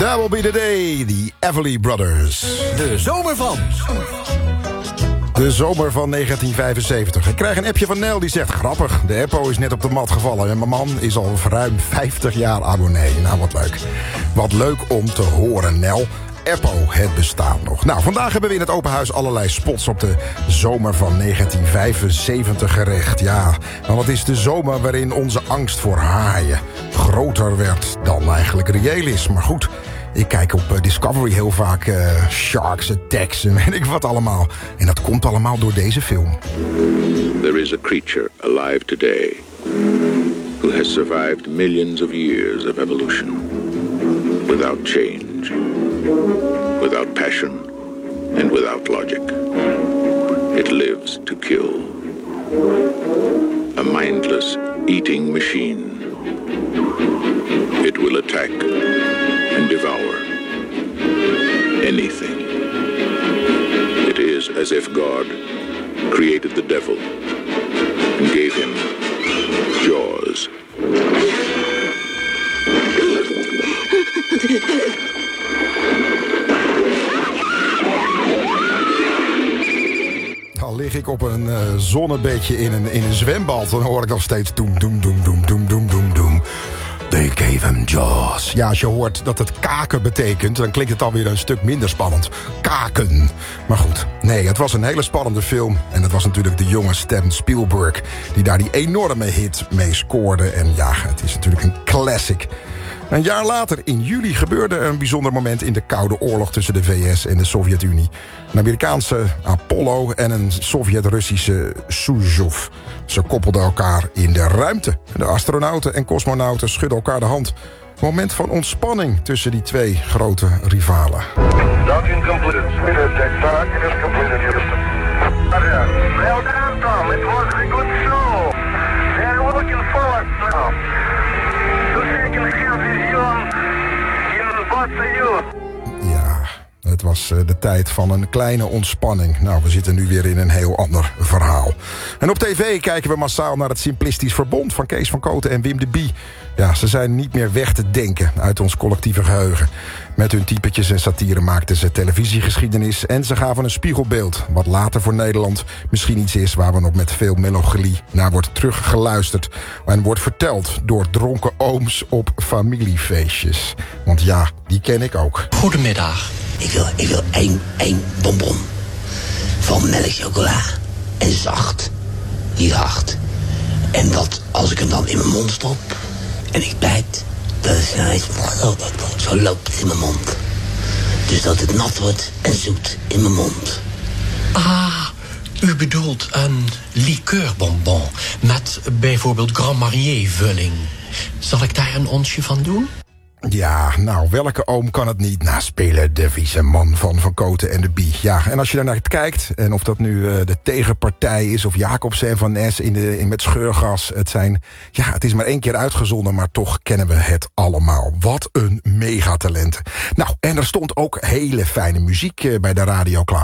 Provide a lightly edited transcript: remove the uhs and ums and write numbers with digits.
That will be the day, the Everly Brothers. De zomer van. De zomer van 1975. Ik krijg een appje van Nel die zegt... grappig, de Eppo is net op de mat gevallen... en mijn man is al ruim 50 jaar abonnee. Nou, wat leuk. Wat leuk om te horen, Nel. Eppo, het bestaat nog. Nou, vandaag hebben we in het open huis allerlei spots... op de zomer van 1975 gerecht. Ja, want het is de zomer waarin onze angst voor haaien... groter werd dan eigenlijk reëel is. Maar goed... Ik kijk op Discovery heel vaak Sharks Attacks en weet ik wat allemaal. En dat komt allemaal door deze film. There is a creature alive today who has survived millions of years of evolution without change, without passion and without logic. It lives to kill. A mindless eating machine. It will attack and devour anything. It is as if God created the devil and gave him jaws. Al lig ik op een zonnebedje in een zwembad... dan hoor ik nog steeds doem, doem, doem, doem, doem, doem, doem, doem. They gave him jaws. Ja, als je hoort dat het kaken betekent... dan klinkt het alweer een stuk minder spannend. Kaken. Maar goed, nee, het was een hele spannende film. En het was natuurlijk de jonge Steven Spielberg... die daar die enorme hit mee scoorde. En ja, het is natuurlijk een classic. Een jaar later, in juli, gebeurde er een bijzonder moment... in de Koude Oorlog tussen de VS en de Sovjet-Unie. Een Amerikaanse Apollo en een Sovjet-Russische Soyuz. Ze koppelden elkaar in de ruimte. De astronauten en cosmonauten schudden elkaar de hand. Moment van ontspanning tussen die twee grote rivalen. Docking completed. Docking is completed, Houston. Well done, Tom. It was a good show. They're looking forward now. To second field vision in Botsayu. Ja, het was de tijd van een kleine ontspanning. Nou, we zitten nu weer in een heel ander verhaal. En op tv kijken we massaal naar het Simplistisch Verbond... van Kees van Kooten en Wim de Bie. Ja, ze zijn niet meer weg te denken uit ons collectieve geheugen. Met hun typetjes en satire maakten ze televisiegeschiedenis... en ze gaven een spiegelbeeld, wat later voor Nederland misschien iets is... waar we nog met veel melancholie naar wordt teruggeluisterd... en wordt verteld door dronken ooms op familiefeestjes. Want ja, die ken ik ook. Goedemiddag. Ik wil één bonbon. Van melkchocola. En zacht. Niet hard. En dat als ik hem dan in mijn mond stop... en ik bijt... dat is zo loopt het in mijn mond. Dus dat het nat wordt en zoet in mijn mond. Ah, u bedoelt een likeurbonbon... met bijvoorbeeld Grand Marnier vulling. Zal ik daar een onsje van doen? Ja, nou, welke oom kan het niet naspelen? De vieze man van Kooten en de Bie. Ja, en als je daarnaar kijkt, en of dat nu de tegenpartij is... of Jacobsen en Van Ness met scheurgas... het is maar 1 keer uitgezonden... maar toch kennen we het allemaal. Wat een megatalent. Nou, en er stond ook hele fijne muziek bij de radio klaar.